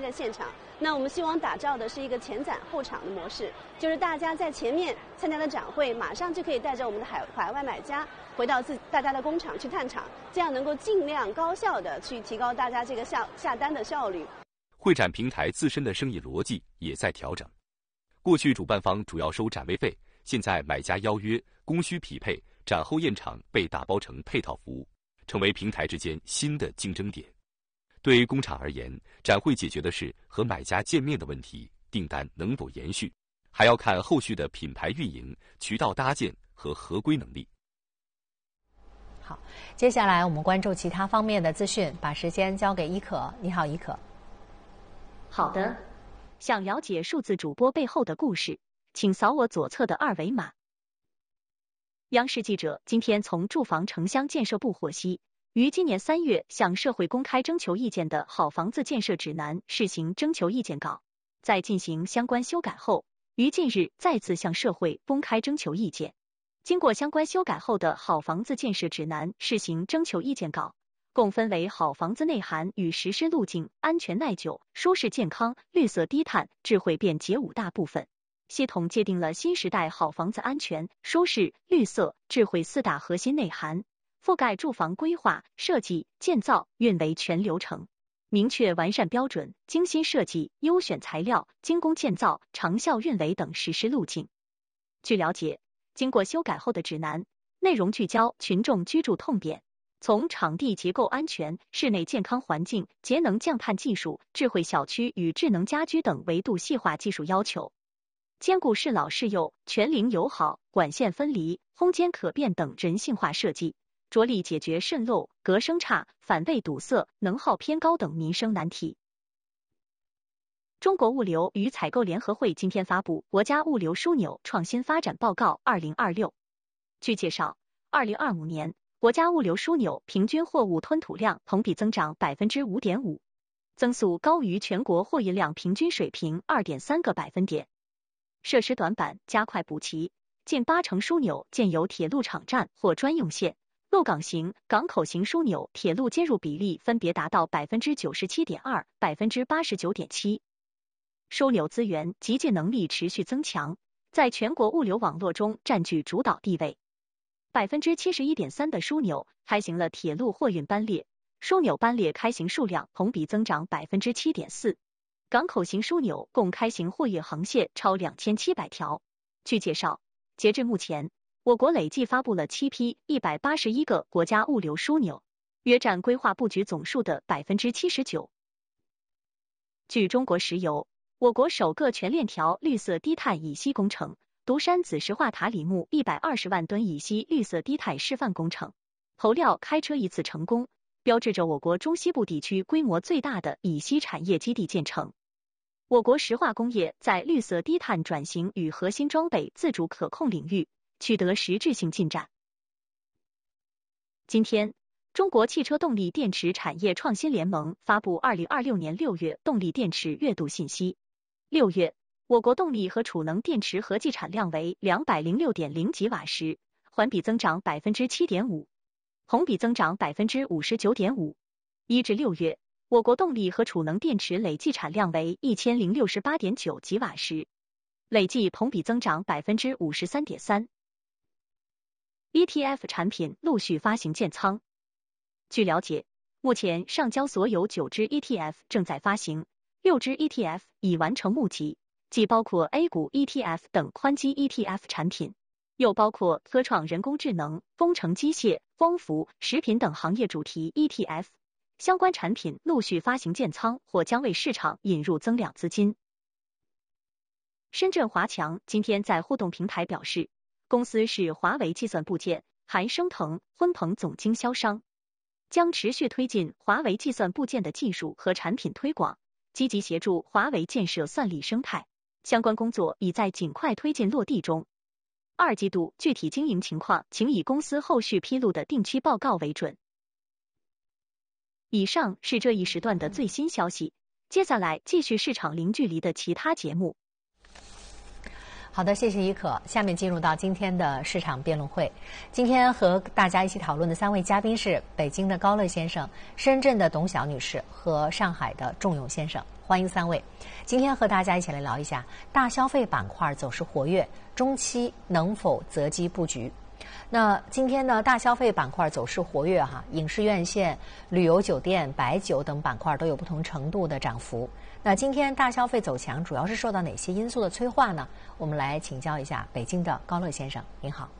的现场。那我们希望打造的是一个前展后厂的模式，就是大家在前面参加了展会，马上就可以带着我们的海外买家回到大家的工厂去探厂，这样能够尽量高效的去提高大家这个下单的效率。 会展平台自身的生意逻辑也在调整。过去主办方主要收展位费，现在买家邀约、供需匹配、展后验厂被打包成配套服务，成为平台之间新的竞争点。对于工厂而言，展会解决的是和买家见面的问题，订单能否延续，还要看后续的品牌运营、渠道搭建和合规能力。 好，接下来我们关注其他方面的资讯，把时间交给伊可。你好，伊可。 好的。想了解数字主播背后的故事，请扫我左侧的二维码。央视记者今天从住房城乡建设部获悉，于今年3月向社会公开征求意见的好房子建设指南试行征求意见稿，在进行相关修改后，于近日再次向社会公开征求意见。经过相关修改后的好房子建设指南试行征求意见稿，共分为好房子内涵与实施路径、安全耐久、舒适健康、绿色低碳、智慧便捷5大部分，系统界定了新时代好房子安全、舒适、绿色、智慧4大核心内涵，覆盖住房规划、设计、建造、运维全流程，明确完善标准、精心设计、优选材料、精工建造、长效运维等实施路径。据了解，经过修改后的指南，内容聚焦群众居住痛点，从场地结构安全、室内健康环境、节能降碳技术、智慧小区与智能家居等维度细化技术要求，兼顾适老适幼、全龄友好、管线分离、空间可变等人性化设计，着力解决渗漏、隔声差、反背堵塞、能耗偏高等民生难题。中国物流与采购联合会今天发布《国家物流枢纽创新发展报告2026》。据介绍，2025年国家物流枢纽平均货物吞吐量同比增长 5.5%， 增速高于全国货运量平均水平 2.3个百分点。设施短板加快补齐，近80%枢纽建有铁路场站或专用线，陆港型、港口型枢纽铁路接入比例分别达到 97.2%、89.7%。枢纽资源集结能力持续增强，在全国物流网络中占据主导地位。71.3% 的枢纽开行了铁路货运班列，枢纽班列开行数量同比增长 7.4%。港口型枢纽共开行货运航线超2700条。据介绍，截至目前，我国累计发布了7批181个国家物流枢纽，约占规划布局总数的 79%。据中国石油，我国首个全链条绿色低碳乙烯工程独山子石化塔里木120万吨乙烯绿色低碳示范工程投料开车一次成功，标志着我国中西部地区规模最大的乙烯产业基地建成。我国石化工业在绿色低碳转型与核心装备自主可控领域取得实质性进展。今天，中国汽车动力电池产业创新联盟发布2026年6月动力电池月度信息。6月，我国动力和储能电池合计产量为 206.0 吉瓦时，环比增长 7.5%， 同比增长 59.5%。1至6月，我国动力和储能电池累计产量为 1068.9 吉瓦时，累计同比增长 53.3%。ETF 产品陆续发行建仓。据了解，目前上交所有9只 ETF 正在发行，6只 ETF 已完成募集，既包括 A 股 ETF 等宽基 ETF 产品，又包括科创人工智能、工程机械、光伏、食品等行业主题 ETF。相关产品陆续发行建仓或将为市场引入增量资金。深圳华强今天在互动平台表示，公司是华为计算部件韩升腾鲲鹏总经销商，将持续推进华为计算部件的技术和产品推广，积极协助华为建设算力生态，相关工作已在尽快推进落地中。2季度具体经营情况，请以公司后续披露的定期报告为准。以上是这一时段的最新消息，接下来继续市场零距离的其他节目。 好的，谢谢一可。下面进入到今天的市场辩论会。今天和大家一起讨论的3位嘉宾是北京的高乐先生、深圳的董晓女士和上海的仲永先生，欢迎3位。今天和大家一起来聊一下大消费板块走势活跃，中期能否择机布局？那今天呢，大消费板块走势活跃影视院线、旅游酒店、白酒等板块都有不同程度的涨幅。那今天大消费走强，主要是受到哪些因素的催化呢？我们来请教一下北京的高乐先生，您好。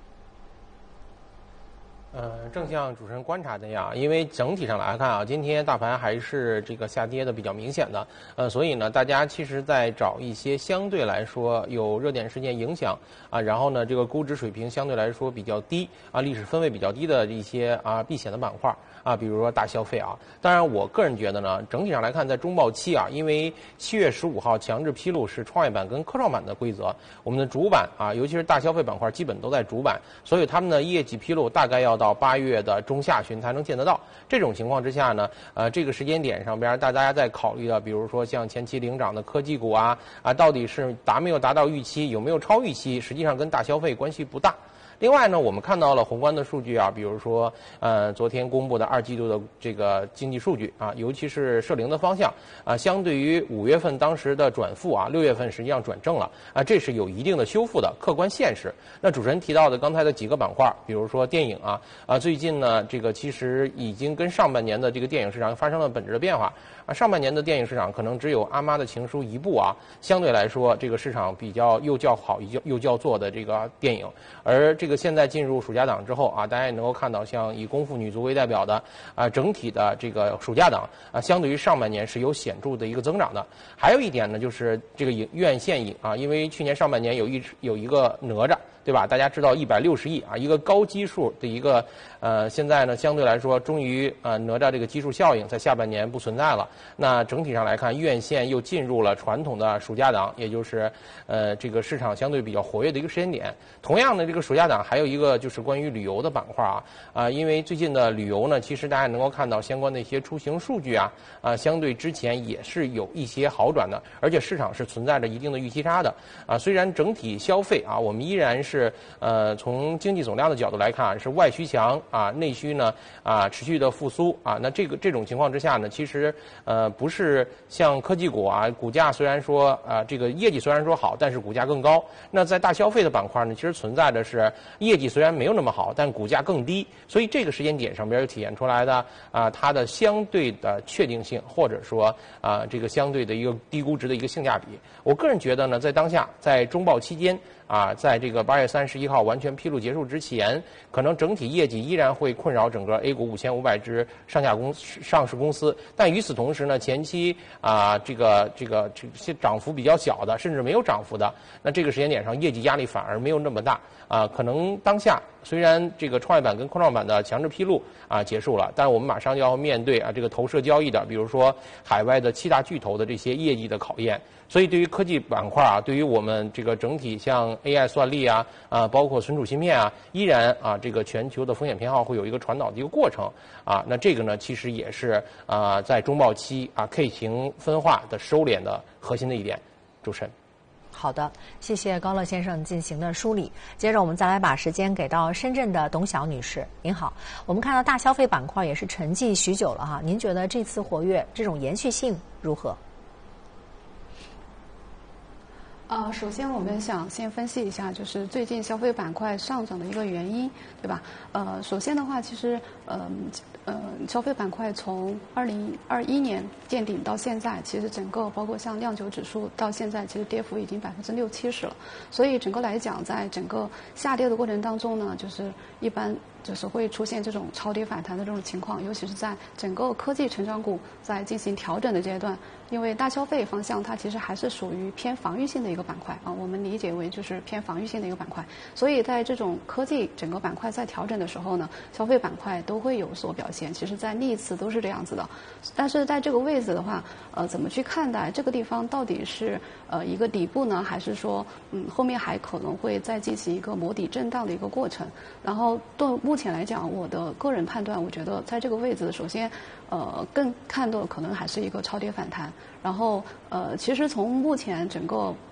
正像主持人观察的呀，因为整体上来看啊，今天大盘还是这个下跌的比较明显的，所以呢，大家其实在找一些相对来说有热点事件影响啊，然后呢，这个估值水平相对来说比较低啊，历史分位比较低的一些避险的板块啊，比如说大消费啊。当然，我个人觉得呢，整体上来看，在中报期啊，因为7月15号强制披露是创业板跟科创板的规则，我们的主板啊，尤其是大消费板块基本都在主板，所以他们的业绩披露大概要到8月的中下旬才能见得到。这种情况之下呢，这个时间点上边，大家在考虑的，比如说像前期领涨的科技股啊，到底是没有达到预期，有没有超预期，实际上跟大消费关系不大。另外呢，我们看到了宏观的数据啊，比如说昨天公布的2季度的这个经济数据啊，尤其是社零的方向啊，相对于5月份当时的转负啊，6月份实际上转正了啊，这是有一定的修复的客观现实。那主持人提到的刚才的几个板块，比如说电影最近呢，这个其实已经跟上半年的这个电影市场发生了本质的变化啊，上半年的电影市场可能只有《阿妈的情书》一部啊，相对来说这个市场比较又叫好又叫座的这个电影，而这个现在进入暑假档之后啊，大家也能够看到，像以功夫女足为代表的整体的这个暑假档相对于上半年是有显著的一个增长的。还有一点呢，就是这个院线影因为去年上半年有一个哪吒，对吧？大家知道160亿一个高基数的一个现在呢相对来说，终于哪吒这个基数效应在下半年不存在了。那整体上来看，院线又进入了传统的暑假档，也就是这个市场相对比较活跃的一个时间点。同样的，这个暑假档还有一个就是关于旅游的板块因为最近的旅游呢，其实大家能够看到相关的一些出行数据相对之前也是有一些好转的，而且市场是存在着一定的预期差的虽然整体消费我们依然是从经济总量的角度来看是外需强内需呢持续的复苏那这种情况之下呢，其实不是像科技股股价虽然说这个业绩虽然说好，但是股价更高。那在大消费的板块呢，其实存在的是业绩虽然没有那么好，但股价更低，所以这个时间点上边体现出来的它的相对的确定性，或者说这个相对的一个低估值的一个性价比。我个人觉得呢，在当下在中报期间在这个8月31号完全披露结束之前，可能整体业绩依然会困扰整个 A 股5500只上市公司。但与此同时呢，前期这些涨幅比较小的，甚至没有涨幅的，那这个时间点上业绩压力反而没有那么大可能当下虽然这个创业板跟科创板的强制披露结束了，但是我们马上就要面对这个投射交易的，比如说海外的7大巨头的这些业绩的考验。所以对于科技板块对于我们这个整体像 AI 算力包括存储芯片依然这个全球的风险偏好会有一个传导的一个过程那这个呢其实也是在中报期K 型分化的收敛的核心的一点。主持人。 好的，谢谢高乐先生进行的梳理。接着我们再来把时间给到深圳的董晓女士，您好。我们看到大消费板块也是沉寂许久了您觉得这次活跃这种延续性如何？ 首先我们想先分析一下，就是最近消费板块上涨的一个原因，对吧？首先的话，其实消费板块从2021年见顶到现在，其实整个包括像酿酒指数到现在，其实跌幅已经60%-70%了。所以整个来讲，在整个下跌的过程当中呢，就是一般就是会出现这种超跌反弹的这种情况，尤其是在整个科技成长股在进行调整的阶段。因为大消费方向它其实还是属于偏防御性的一个板块我们理解为就是偏防御性的一个板块，所以在这种科技整个板块在调整的时候呢，消费板块都会有所表现。其实在历次都是这样子的，但是在这个位置的话，怎么去看待这个地方到底是一个底部呢，还是说后面还可能会再进行一个磨底震荡的一个过程？然后对目前来讲，我的个人判断，我觉得在这个位置，首先更看到可能还是一个超跌反弹。然后其实从目前整个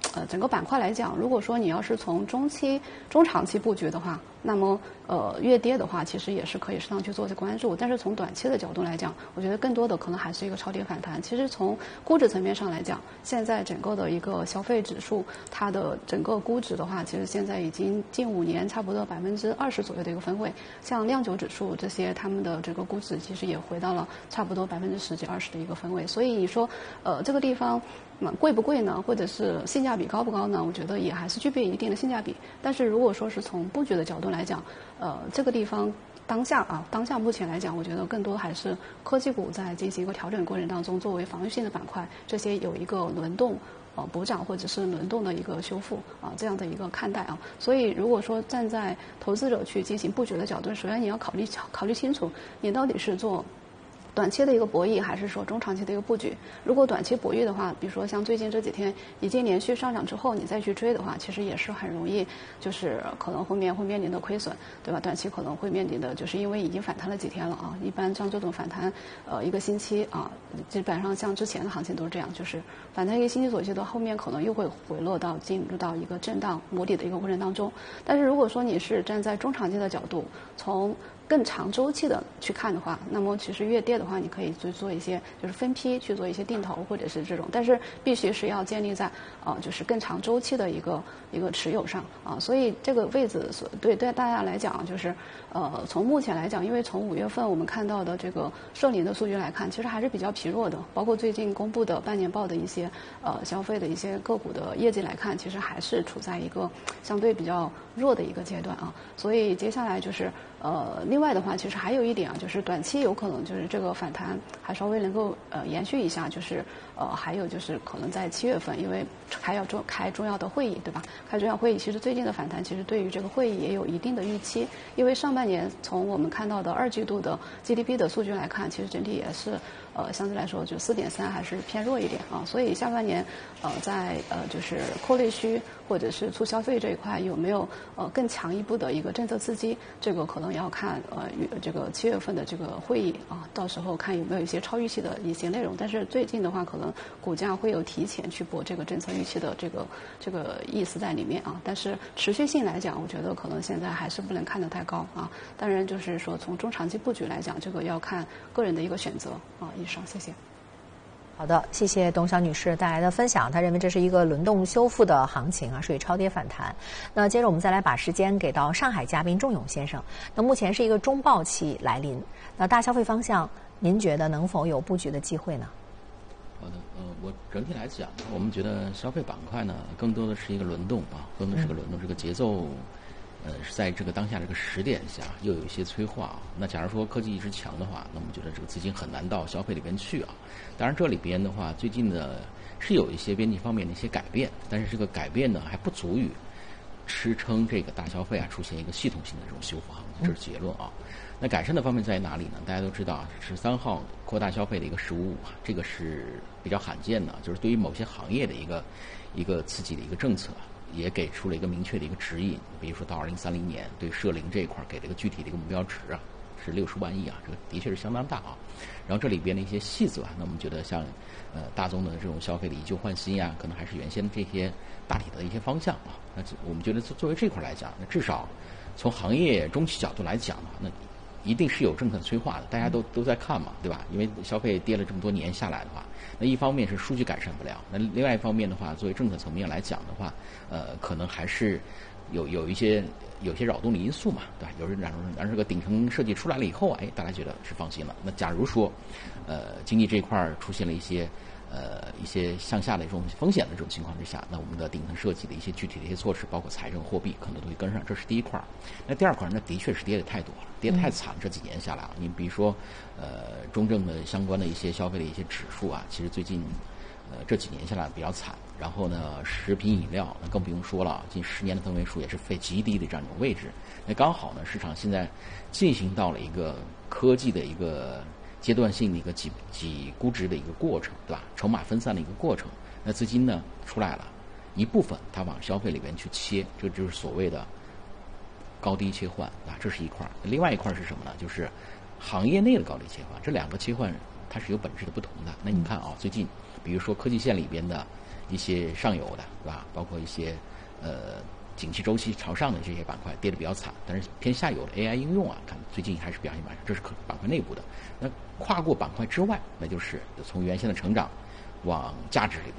整个板块来讲，如果说你要是从中长期布局的话，那么越跌的话，其实也是可以适当去做一些关注。但是从短期的角度来讲，我觉得更多的可能还是一个超跌反弹。其实从估值层面上来讲，现在整个的一个消费指数，它的整个估值的话，其实现在已经近5年差不多20%左右的一个分位。像酿酒指数这些，他们的这个估值其实也回到了差不多10%几20%的一个分位。所以你说这个地方贵不贵呢？或者是性价比高不高呢？我觉得也还是具备一定的性价比。但是如果说是从布局的角度来讲，这个地方当下目前来讲，我觉得更多还是科技股在进行一个调整过程当中，作为防御性的板块，这些有一个轮动补涨或者是轮动的一个修复这样的一个看待啊。所以如果说站在投资者去进行布局的角度，首先你要考虑清楚，你到底是做短期的一个博弈，还是说中长期的一个布局？如果短期博弈的话，比如说像最近这几天已经连续上涨之后，你再去追的话，其实也是很容易，就是可能后面会面临的亏损，对吧？短期可能会面临的，就是因为已经反弹了几天了啊。一般像这种反弹，一个星期啊，基本上像之前的行情都是这样，就是反弹一个星期左右，到后面可能又会回落到进入到一个震荡摸底的一个过程当中。但是如果说你是站在中长期的角度，从更长周期的去看的话，那么其实越跌的话，你可以去做一些就是分批去做一些定投或者是这种，但是必须是要建立在就是更长周期的一个持有上啊。所以这个位置对大家来讲，就是从目前来讲，因为从5月份我们看到的这个社零的数据来看，其实还是比较疲弱的，包括最近公布的半年报的一些消费的一些个股的业绩来看，其实还是处在一个相对比较弱的一个阶段啊。所以接下来就是另外的话，其实还有一点啊，就是短期有可能就是这个反弹还稍微能够延续一下，就是还有就是可能在7月份，因为还要开重要的会议，对吧？开重要会议，其实最近的反弹其实对于这个会议也有一定的预期，因为上半年从我们看到的2季度的 GDP 的数据来看，其实整体也是相对来说就4.3还是偏弱一点啊，所以下半年在就是扩内需或者是促消费这一块有没有更强一步的一个政策刺激，这个可能要看这个7月份的这个会议啊，到时候看有没有一些超预期的一些内容。但是最近的话，可能股价会有提前去博这个政策预期的这个意思在里面啊。但是持续性来讲，我觉得可能现在还是不能看得太高啊。当然就是说从中长期布局来讲，这个要看个人的一个选择啊。以上，谢谢。 好的，谢谢董晓女士带来的分享。她认为这是一个轮动修复的行情啊，属于超跌反弹。那接着我们再来把时间给到上海嘉宾仲永先生。那目前是一个中报期来临，那大消费方向，您觉得能否有布局的机会呢？ 好的，我整体来讲，我们觉得消费板块呢，更多的是一个轮动啊，更多是个轮动，这个节奏。是在这个当下这个时点下，又有一些催化啊。那假如说科技一直强的话，那我们觉得这个资金很难到消费里边去啊。当然这里边的话，最近的是有一些边际方面的一些改变，但是这个改变呢还不足以支撑这个大消费出现一个系统性的这种修复行情，这是结论啊。那改善的方面在哪里呢？大家都知道13号扩大消费的一个15.5这个是比较罕见的，就是对于某些行业的一个刺激的一个政策。也给出了一个明确的一个指引，比如说到2030年对社零这一块给了一个具体的一个目标值是60万亿这个的确是相当大啊。然后这里边的一些细则那我们觉得像大宗的这种消费的以旧换新可能还是原先这些大体的一些方向啊。那我们觉得作为这块来讲，那至少从行业中期角度来讲那一定是有政策催化的，大家都在看嘛，对吧？因为消费跌了这么多年下来的话，那一方面是数据改善不了，那另外一方面的话，作为政策层面来讲的话，可能还是有一些扰动的因素嘛，对吧？有人让这个顶层设计出来了以后，大家觉得是放心了。那假如说，经济这块出现了一些向下的这种风险的这种情况之下，那我们的顶层设计的一些具体的一些措施，包括财政、货币，可能都会跟上，这是第一块。那第二块，那的确是跌得太多了，跌得太惨，这几年下来你比如说，中证的相关的一些消费的一些指数其实最近，这几年下来比较惨。然后呢，食品饮料那更不用说了，近10年的分位数也是非极低的这样一种位置。那刚好呢，市场现在进行到了一个科技的一个阶段性的一个挤估值的一个过程，对吧？筹码分散的一个过程，那资金呢出来了，一部分它往消费里边去切，这就是所谓的高低切换这是一块。另外一块是什么呢？就是行业内的高低切换，这两个切换它是有本质的不同的。那你看啊，最近比如说科技线里边的一些上游的，是吧？包括一些景气周期朝上的这些板块跌得比较惨，但是偏下游的 AI 应用啊，看最近还是表现蛮好，这是板块内部的。那跨过板块之外，那就是从原先的成长往价值里